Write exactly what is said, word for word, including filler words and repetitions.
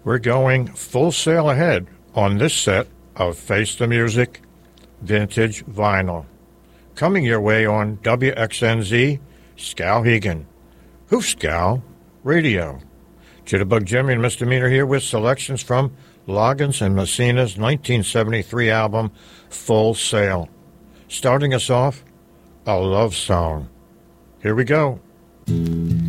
We're going full sail ahead on this set of Face the Music Vintage Vinyl. Coming your way on W X N Z, Skowhegan. Hoof Scow Radio. Jitterbug Jimmy and Misdemeanor here with selections from Loggins and Messina's nineteen seventy-three album, Full Sail. Starting us off, a love song. Here we go.